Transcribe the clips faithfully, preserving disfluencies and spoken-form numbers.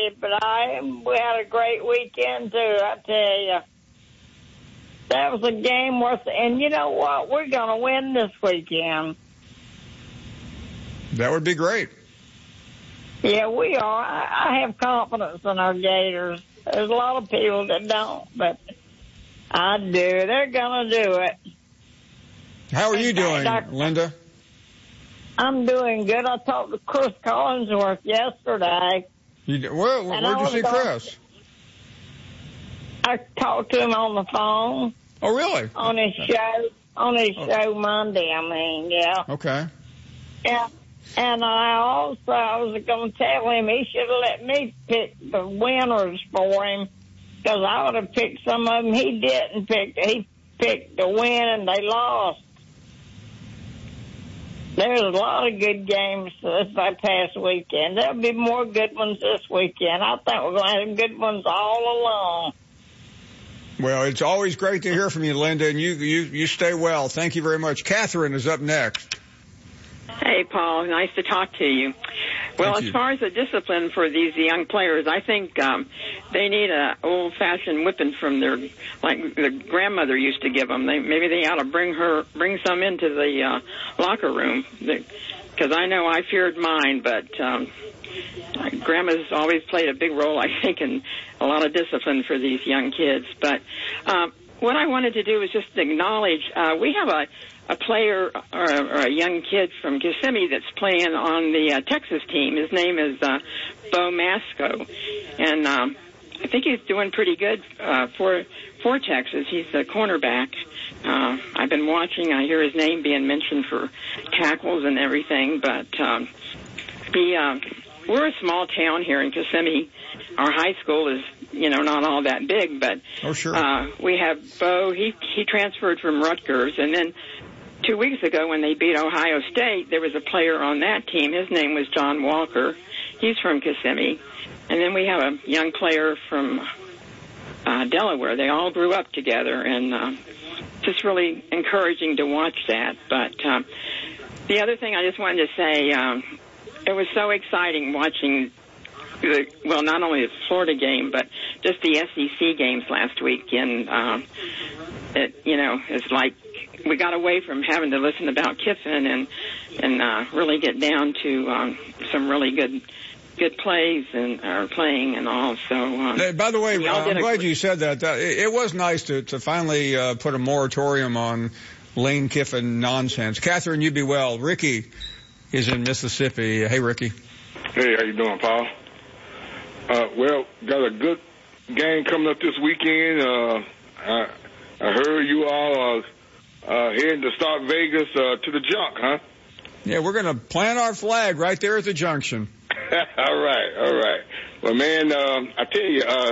Saturday, but I we had a great weekend, too, I tell you. That was a game worth, and you know what? We're going to win this weekend. That would be great. Yeah, we are. I, I have confidence in our Gators. There's a lot of people that don't, but I do. They're going to do it. How are you doing, I, Linda? I'm doing good. I talked to Chris Collinsworth yesterday. You, where where'd you see Chris? I talked to him on the phone. Oh, really? On his show, on his oh. show Monday, I mean, yeah. Okay. Yeah, and I also, I was going to tell him he should have let me pick the winners for him, because I would have picked some of them he didn't pick. He picked the win, and they lost. There's a lot of good games this past weekend. There'll be more good ones this weekend. I think we're going to have good ones all along. Well, it's always great to hear from you, Linda, and you, you, you stay well. Thank you very much. Catherine is up next. Hey, Paul. Nice to talk to you. Well, Thank as you. far as the discipline for these young players, I think um, they need a old-fashioned whipping from their, like their grandmother used to give them. They, maybe they ought to bring her, bring some into the uh, locker room, because I know I feared mine, but um, Grandma's always played a big role, I think, in a lot of discipline for these young kids. But um, what I wanted to do was just acknowledge uh, we have a a player or a, or a young kid from Kissimmee that's playing on the uh, Texas team. His name is uh, Bo Masco, and um, I think he's doing pretty good uh, for for Texas. He's a cornerback. Uh, I've been watching. I hear his name being mentioned for tackles and everything, but um, he, uh, we're a small town here in Kissimmee. Our high school is, you know, not all that big, but oh, sure. uh, we have Bo. He he transferred from Rutgers, and then two weeks ago when they beat Ohio State, there was a player on that team. His name was John Walker. He's from Kissimmee. And then we have a young player from uh, Delaware. They all grew up together, and uh, just really encouraging to watch that. But um, the other thing I just wanted to say, um, it was so exciting watching the, well, not only the Florida game, but just the S E C games last week. And uh, it, you know, it's like we got away from having to listen about Kiffin and and uh, really get down to um, some really good good plays and uh, playing and all. So, um, hey, by the way, uh, I'm glad you said that. Uh, it, it was nice to to finally uh, put a moratorium on Lane Kiffin nonsense. Catherine, you be well. Ricky is in Mississippi. Hey, Ricky. Hey, how you doing, Paul? Uh, well, got a good game coming up this weekend. Uh, I, I heard you all are uh, heading to start Vegas uh, to the junk, huh? Yeah, we're going to plant our flag right there at the junction. all right, all right. Well, man, um, I tell you, uh,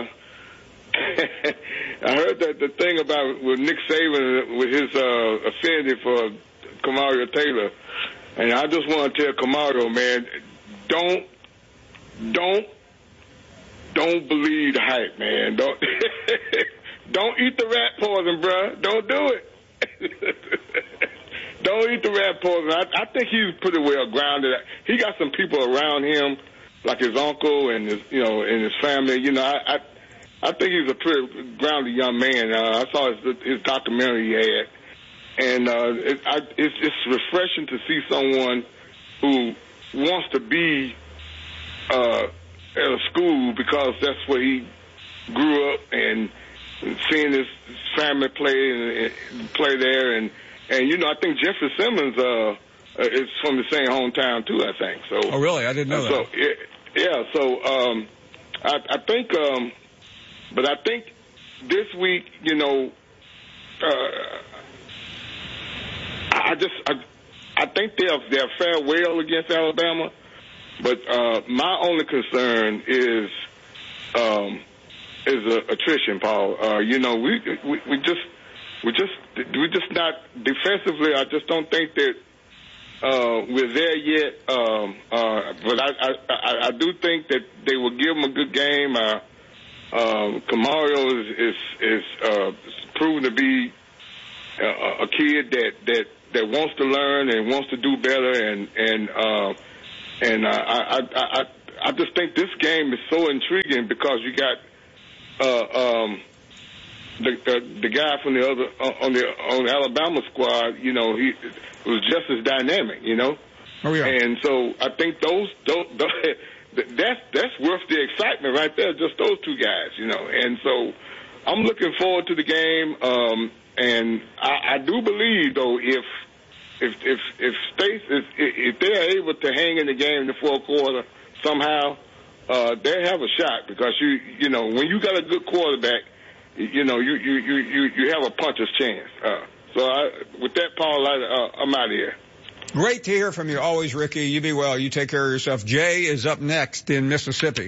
I heard that the thing about with Nick Saban with his uh, affinity for Kamario Taylor, and I just want to tell Kamario, man, don't, don't, don't believe the hype, man. Don't, don't eat the rat poison, bruh. Don't do it. Don't eat the rat poison. I, I think he's pretty well grounded. He got some people around him, like his uncle and his, you know, and his family. You know, I, I, I think he's a pretty grounded young man. Uh, I saw his, his documentary he had, and uh, it, I, it's it's refreshing to see someone who wants to be uh, at a school because that's where he grew up, and seeing his family play and play there, and. And, you know, I think Jeffrey Simmons uh, is from the same hometown, too, I think. So. Oh, really? I didn't know so, that. Yeah, so um, I, I think, um, but I think this week, you know, uh, I just, I, I think they'll, they'll fare well against Alabama. But uh, my only concern is um, is uh, attrition, Paul. Uh, you know, we, we, we just, We just we just not defensively. I just don't think that uh, we're there yet. Um, uh, but I, I, I, I do think that they will give him a good game. Uh, um, Kamario is is, is uh, proven to be a, a kid that, that, that wants to learn and wants to do better. And and uh, and uh, I, I I I just think this game is so intriguing because you got uh, um, the uh, the guy from the other uh, on the on the Alabama squad. You know, he was just as dynamic. You know, oh yeah. And so I think those those. those That's that's worth the excitement right there, just those two guys, you know. And so I'm looking forward to the game, um, and I, I do believe though if if if if State if, if they're able to hang in the game in the fourth quarter somehow, uh, they have a shot because you you know when you got a good quarterback, you know you you you you, you have a puncher's chance. Uh, so I, with that, Paul, I, uh, I'm out of here. Great to hear from you always, Ricky. You be well. You take care of yourself. Jay is up next in Mississippi.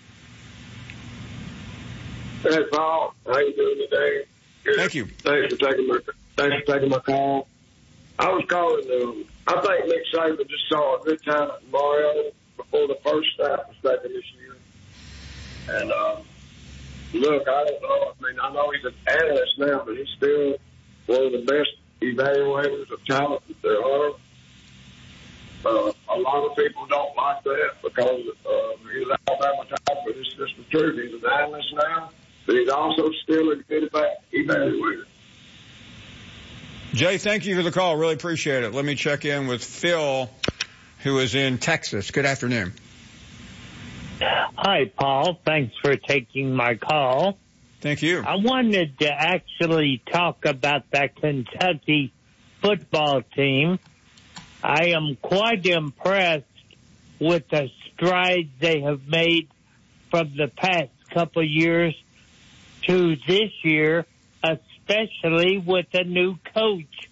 Hey, Paul. How you doing today? Good. Thank you. Thanks for taking my thanks for taking my call. I was calling. Um, I think Nick Saban just saw a good time at Mario before the first snap was taken this year. And um, look, I don't know. I mean, I know he's an analyst now, but he's still one of the best evaluators of talent that there are. Uh, a lot of people don't like that because uh, he's Alabama type, but it's just the truth. He's an analyst now, but he's also still a good evaluator. Jay, thank you for the call. Really appreciate it. Let me check in with Phil, who is in Texas. Good afternoon. Hi, Paul. Thanks for taking my call. Thank you. I wanted to actually talk about that Kentucky football team. I am quite impressed with the strides they have made from the past couple of years to this year, especially with a new coach.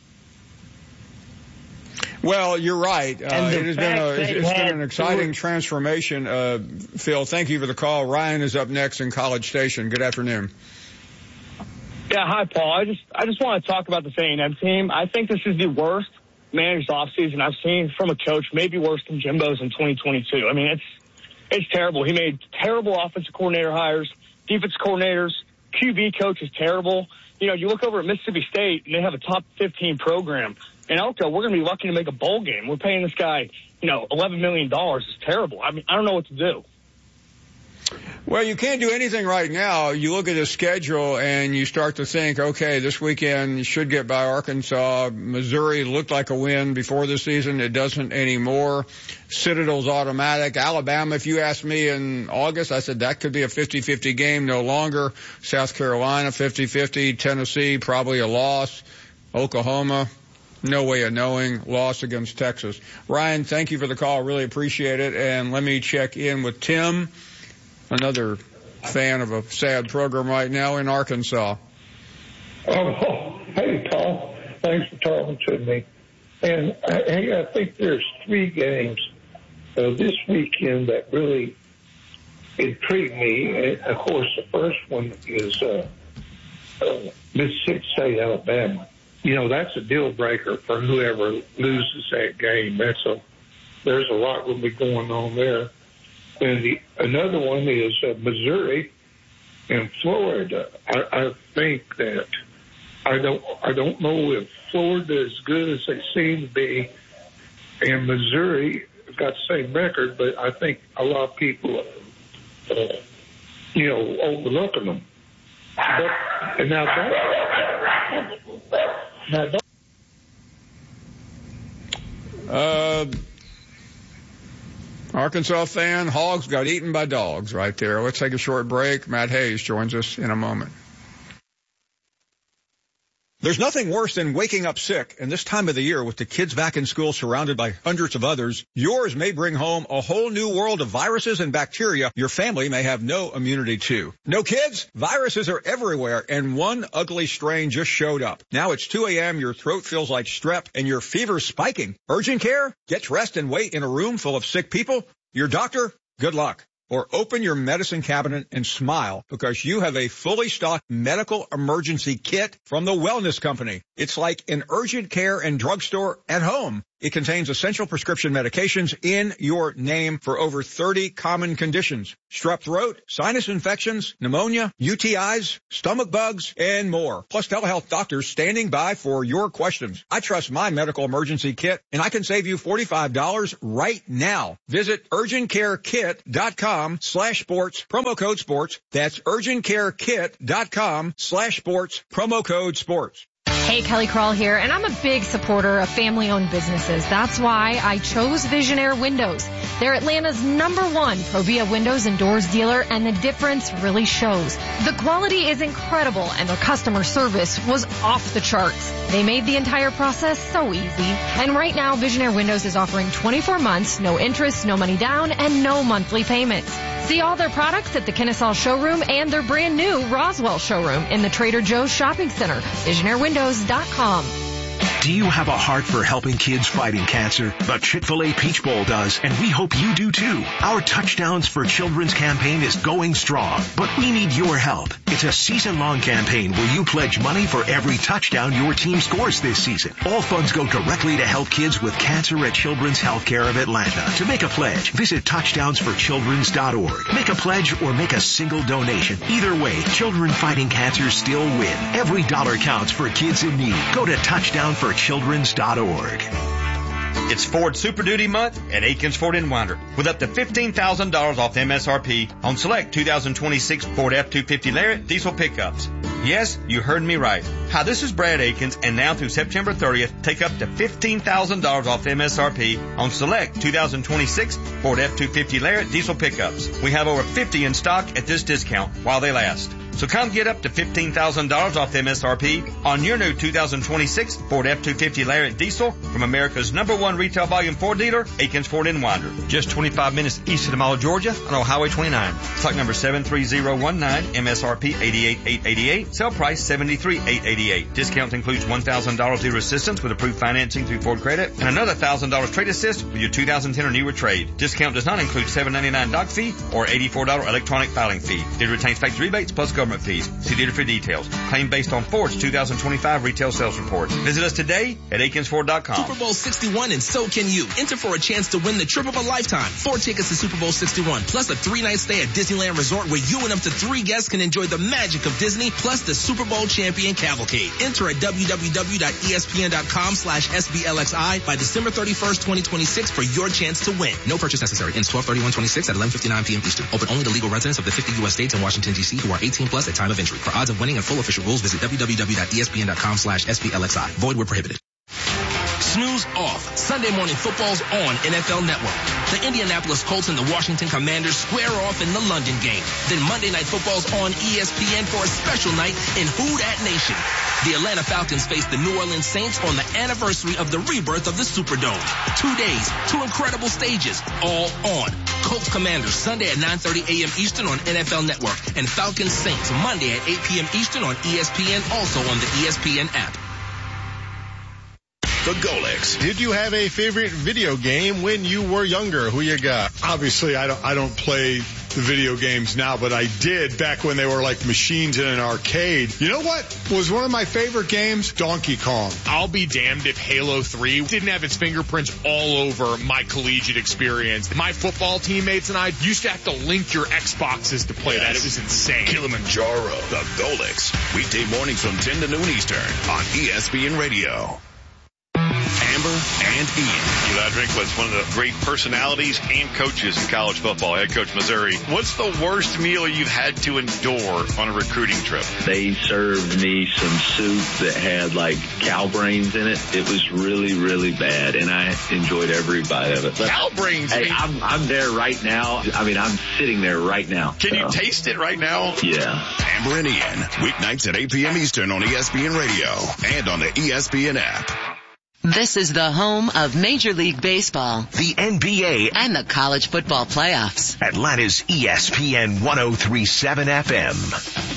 Well, you're right. Uh, it has been, a, it's, it's been an exciting to... transformation. Uh, Phil, thank you for the call. Ryan is up next in College Station. Good afternoon. Yeah, hi, Paul. I just I just want to talk about this A and M team. I think this is the worst managed offseason I've seen from a coach, maybe worse than Jimbo's in twenty twenty-two. I mean, it's it's terrible. He made terrible offensive coordinator hires, defensive coordinators, Q B coach is terrible. You know, you look over at Mississippi State, and they have a top fifteen program. And Elko, we're going to be lucky to make a bowl game. We're paying this guy, you know, eleven million dollars. It's terrible. I mean, I don't know what to do. Well, you can't do anything right now. You look at his schedule and you start to think, okay, this weekend you should get by Arkansas. Missouri looked like a win before the season. It doesn't anymore. Citadel's automatic. Alabama, if you asked me in August, I said that could be a fifty-fifty game no longer. South Carolina, fifty-fifty. Tennessee, probably a loss. Oklahoma, no way of knowing. Loss against Texas. Ryan, thank you for the call. Really appreciate it. And let me check in with Tim, another fan of a sad program right now in Arkansas. Oh, hey, Paul. Thanks for talking to me. And I, I think there's three games uh, this weekend that really intrigue me. And of course, the first one is uh, uh, Mississippi State, Alabama. You know, that's a deal breaker for whoever loses that game. That's a there's a lot going to be going on there. And the, another one is uh, Missouri and Florida. I, I think that I don't I don't know if Florida is as good as they seem to be, and Missouri got the same record, but I think a lot of people, uh, you know, overlooking them. But, and now that, now that Uh, Arkansas fan, Hogs got eaten by dogs right there. Let's take a short break. Matt Hayes joins us in a moment. There's nothing worse than waking up sick, and this time of the year with the kids back in school surrounded by hundreds of others, yours may bring home a whole new world of viruses and bacteria your family may have no immunity to. No kids? Viruses are everywhere, and one ugly strain just showed up. Now it's two a.m., your throat feels like strep, and your fever's spiking. Urgent care? Get dressed and wait in a room full of sick people? Your doctor? Good luck. Or open your medicine cabinet and smile because you have a fully stocked medical emergency kit from the Wellness Company. It's like an urgent care and drugstore at home. It contains essential prescription medications in your name for over thirty common conditions. Strep throat, sinus infections, pneumonia, U T Is, stomach bugs, and more. Plus telehealth doctors standing by for your questions. I trust my medical emergency kit, and I can save you forty-five dollars right now. Visit urgentcarekit.com slash sports, promo code sports. That's urgentcarekit.com slash sports, promo code sports. Hey, Kelly Crawl here, and I'm a big supporter of family-owned businesses. That's why I chose Visionaire Windows. They're Atlanta's number one Provia windows and doors dealer, and the difference really shows. The quality is incredible, and their customer service was off the charts. They made the entire process so easy. And right now, Visionaire Windows is offering twenty-four months, no interest, no money down, and no monthly payments. See all their products at the Kennesaw showroom and their brand new Roswell showroom in the Trader Joe's shopping center. Visionaire Windows dot com. Do you have a heart for helping kids fighting cancer? The Chick-fil-A Peach Bowl does, and we hope you do too. Our Touchdowns for Children's campaign is going strong, but we need your help. It's a season-long campaign where you pledge money for every touchdown your team scores this season. All funds go directly to help kids with cancer at Children's Healthcare of Atlanta. To make a pledge, visit touchdowns for children's dot org. Make a pledge or make a single donation. Either way, children fighting cancer still win. Every dollar counts for kids in need. Go to touchdown for children's dot org. It's Ford Super Duty month at Aikens Ford in Winder with up to fifteen thousand dollars off M S R P on select two thousand twenty-six Ford F two fifty Lariat diesel pickups. Yes, you heard me right. Hi, this is Brad Aikens, and now through September thirtieth, take up to fifteen thousand dollars off M S R P on select two thousand twenty-six Ford F two fifty Lariat diesel pickups. We have over fifty in stock at this discount while they last. So come get up to fifteen thousand dollars off M S R P on your new two thousand twenty-six Ford F two fifty Lariat diesel from America's number one retail volume Ford dealer, Aikens Ford in Winder. Just twenty-five minutes east of the Mall of Georgia on Old Highway twenty-nine. Stock number seven three zero one nine, M S R P eighty-eight thousand eight hundred eighty-eight, sale price seventy-three thousand eight hundred eighty-eight. Discount includes one thousand dollars dealer assistance with approved financing through Ford Credit and another one thousand dollars trade assist with your two thousand ten or newer trade. Discount does not include seven ninety-nine doc fee or eighty-four dollars electronic filing fee. Dealer retains factory rebates plus government fees. See dealer for details. Claim based on Ford's two thousand twenty-five retail sales report. Visit us today at Aikens Ford dot com. Super Bowl sixty-one, and so can you. Enter for a chance to win the trip of a lifetime. Four tickets to Super Bowl sixty-one, plus a three-night stay at Disneyland Resort where you and up to three guests can enjoy the magic of Disney, plus the Super Bowl champion cavalcade. Enter at w w w dot e s p n dot com slash s b l x i by December thirty-first, twenty twenty-six for your chance to win. No purchase necessary. Ends twelve thirty-one twenty-six at eleven fifty-nine p m Eastern. Open only to legal residents of the fifty U S states and Washington, D C who are eighteen plus at time of entry. For odds of winning and full official rules, visit w w w dot e s p n dot com slash s b l x i. Void where prohibited. Snooze off. Sunday morning football's on N F L Network. The Indianapolis Colts and the Washington Commanders square off in the London game. Then Monday Night Football's on E S P N for a special night in Who Dat Nation. The Atlanta Falcons face the New Orleans Saints on the anniversary of the rebirth of the Superdome. Two days, two incredible stages, all on. Colts Commanders Sunday at nine thirty a m Eastern on N F L Network, and Falcons Saints Monday at eight p m Eastern on E S P N, also on the E S P N app. The Golix. Did you have a favorite video game when you were younger? Who you got? Obviously, I don't, I don't play the video games now, but I did back when they were like machines in an arcade. You know what was one of my favorite games? Donkey Kong. I'll be damned if Halo three didn't have its fingerprints all over my collegiate experience. My football teammates and I used to have to link your Xboxes to play yes. that. It was insane. Kilimanjaro. The Golix. Weekday mornings from ten to noon Eastern on E S P N Radio. Amber and Ian. Eli Drink was one of the great personalities and coaches in college football. Head coach Missouri. What's the worst meal you've had to endure on a recruiting trip? They served me some soup that had like cow brains in it. It was really, really bad, and I enjoyed every bite of it. But, cow brains? Hey, I'm, I'm there right now. I mean, I'm sitting there right now. Can so. you taste it right now? Yeah. Amber and Ian. Weeknights at eight p m Eastern on E S P N Radio and on the E S P N app. This is the home of Major League Baseball, the N B A, and the college football playoffs. Atlanta's E S P N one oh three point seven F M.